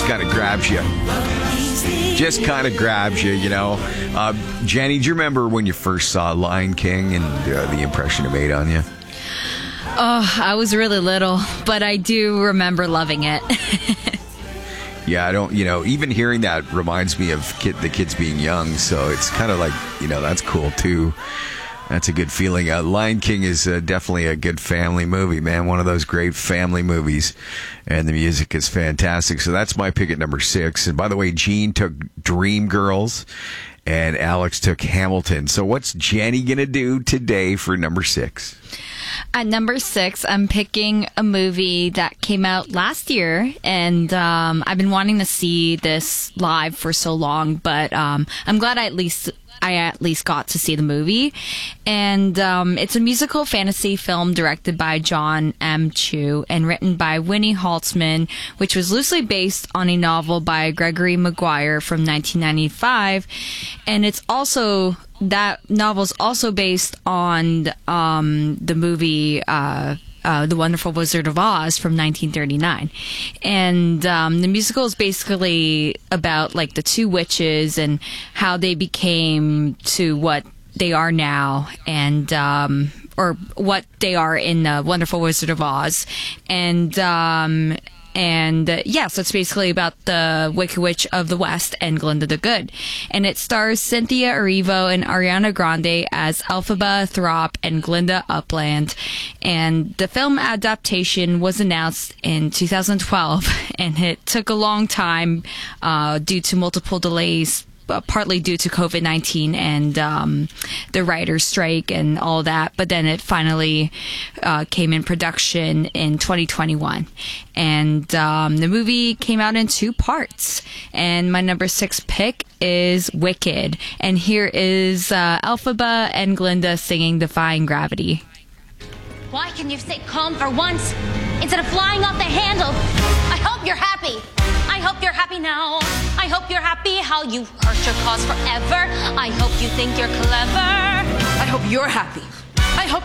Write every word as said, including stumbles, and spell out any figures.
just kind of grabs you. Just kind of grabs you, you know. Uh, Jenny, do you remember when you first saw Lion King and uh, the impression it made on you? Oh, I was really little, but I do remember loving it. Yeah, I don't, you know, even hearing that reminds me of kid, the kids being young, so it's kind of like, you know, that's cool too. That's a good feeling. Uh, Lion King is uh, definitely a good family movie, man. One of those great family movies. And the music is fantastic. So that's my pick at number six. And by the way, Gene took Dreamgirls and Alex took Hamilton. So what's Jenny going to do today for number six? At number six, I'm picking a movie that came out last year, and um, I've been wanting to see this live for so long, but um, I'm glad I at least I at least got to see the movie. And um, it's a musical fantasy film directed by John M. Chu and written by Winnie Holtzman, which was loosely based on a novel by Gregory Maguire from nineteen ninety-five. And it's also, that novel's also based on um, the movie uh Uh, The Wonderful Wizard of Oz from nineteen thirty-nine. And um, the musical is basically about like the two witches and how they became to what they are now, and um, or what they are in The Wonderful Wizard of Oz. And um, And uh, yeah, so it's basically about the Wicked Witch of the West and Glinda the Good. And it stars Cynthia Erivo and Ariana Grande as Elphaba, Throp, and Glinda Upland. And the film adaptation was announced in two thousand twelve, and it took a long time uh, due to multiple delays, Uh, partly due to COVID nineteen and um, the writer's strike and all that. But then it finally uh, came in production in twenty twenty-one. And um, the movie came out in two parts. And my number six pick is Wicked. And here is uh, Elphaba and Glinda singing Defying Gravity. Why can you stay calm for once instead of flying off the handle? I hope you're happy. I hope you're happy now. I hope you're happy how you hurt your cause forever. I hope you think you're clever. I hope you're happy. I hope